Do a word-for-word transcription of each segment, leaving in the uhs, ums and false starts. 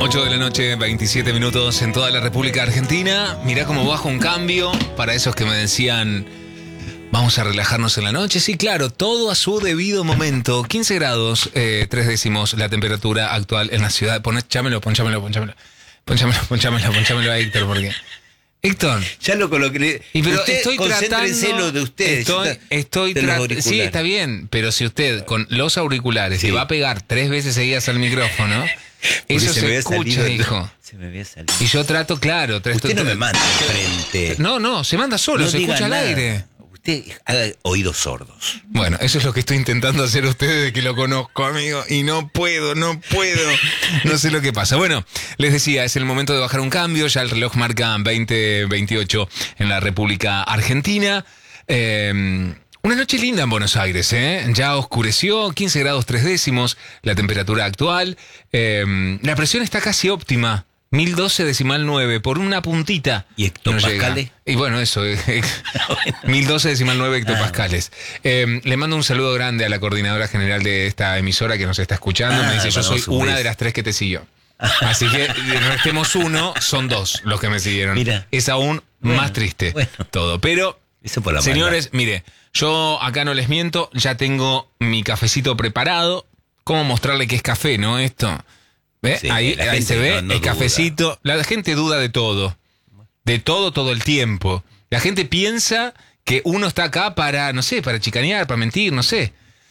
ocho de la noche, veintisiete minutos en toda la República Argentina. Mirá cómo bajo un cambio para esos que me decían, vamos a relajarnos en la noche. Sí, claro, todo a su debido momento. quince grados, eh, tres décimos la temperatura actual en la ciudad. Ponchámelo, ponchámelo, ponchámelo. Ponchámelo, ponchámelo, ponchámelo a Héctor, porque... Héctor. Ya lo coloqué. Y pero usted, estoy concéntrese tratando, lo de ustedes. Estoy, estoy tratando. Sí, está bien, pero si usted con los auriculares sí. se va a pegar tres veces seguidas al micrófono, eso se, se escucha, hijo. Se me había salido. Y yo trato, claro. Trato, usted no me manda frente. No, no, se manda solo, no se escucha al aire. Usted haga oídos sordos. Bueno, eso es lo que estoy intentando hacer ustedes de que lo conozco, amigo, y no puedo, no puedo, no sé lo que pasa. Bueno, les decía, es el momento de bajar un cambio, ya el reloj marca veinte veintiocho en la República Argentina. Eh, una noche linda en Buenos Aires, ¿eh? Ya oscureció, quince grados tres décimos, la temperatura actual. Eh, la presión está casi óptima. mil doce decimal nueve, por una puntita. ¿Y hectopascales? No y bueno, eso, eh, eh, mil doce decimal nueve hectopascales. Ah, bueno. eh, le mando un saludo grande a la coordinadora general de esta emisora que nos está escuchando. Ah, me dice, yo soy una de las tres que te siguió. Así que restemos uno, son dos los que me siguieron. Mira. Es aún bueno, más triste bueno. todo. Pero, eso por la señores, maldad. Mire, yo acá no les miento, ya tengo mi cafecito preparado. ¿Cómo mostrarle que es café, no? Esto... ¿Ve? Sí, ahí ahí se ve no, no el duda. Cafecito. La gente duda de todo. De todo, todo el tiempo. La gente piensa que uno está acá para, no sé, para chicanear, para mentir, no sé.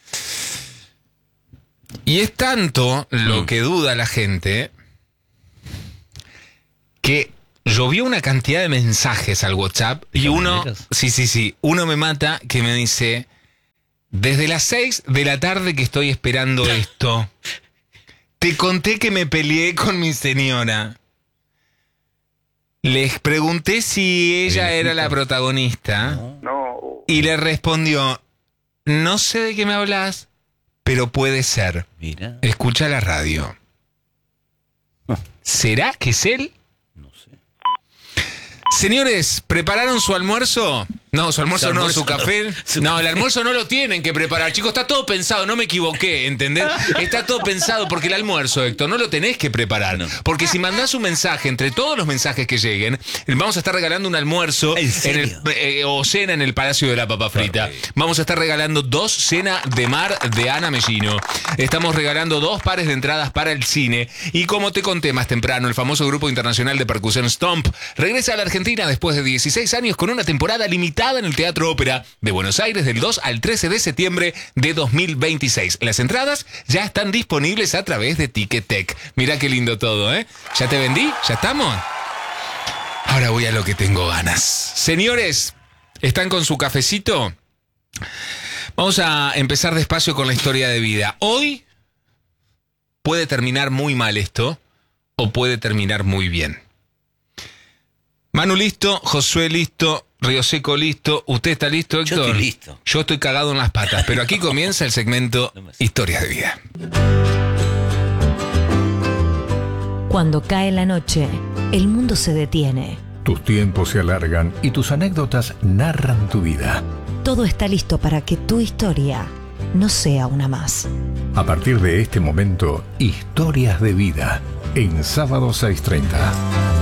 Y es tanto lo mm. que duda la gente que llovió una cantidad de mensajes al WhatsApp y uno, sí, sí, sí, uno me mata que me dice, desde las seis de la tarde que estoy esperando esto. Te conté que me peleé con mi señora. Les pregunté si ella era la protagonista. No. no. Y le respondió, no sé de qué me hablas, pero puede ser. Mira. Escucha la radio. ¿Será que es él? No sé. Señores, ¿prepararon su almuerzo? No, su almuerzo, su almuerzo no, su café. No, su no café. El almuerzo no lo tienen que preparar, chicos. Está todo pensado, no me equivoqué, ¿entendés? Está todo pensado porque el almuerzo, Héctor, no lo tenés que preparar. No. Porque si mandás un mensaje, entre todos los mensajes que lleguen, vamos a estar regalando un almuerzo ¿En en el, eh, o cena en el Palacio de la Papa Frita. Okay. Vamos a estar regalando dos cena de mar de Ana Mellino. Estamos regalando dos pares de entradas para el cine. Y como te conté más temprano, el famoso grupo internacional de percusión Stomp regresa a la Argentina después de dieciséis años con una temporada limitada en el Teatro Ópera de Buenos Aires del dos al trece de septiembre de dos mil veintiséis. Las entradas ya están disponibles a través de Ticketek. Mirá qué lindo todo, ¿eh? ¿Ya te vendí? ¿Ya estamos? Ahora voy a lo que tengo ganas. Señores, ¿están con su cafecito? Vamos a empezar despacio con la historia de vida. Hoy puede terminar muy mal esto o puede terminar muy bien. Manu listo, Josué listo, Río Seco listo. ¿Usted está listo, Héctor? Yo estoy listo. Yo estoy cagado en las patas, pero aquí comienza el segmento Historias de Vida. Cuando cae la noche, el mundo se detiene. Tus tiempos se alargan y tus anécdotas narran tu vida. Todo está listo para que tu historia no sea una más. A partir de este momento, Historias de Vida, en sábado seis treinta.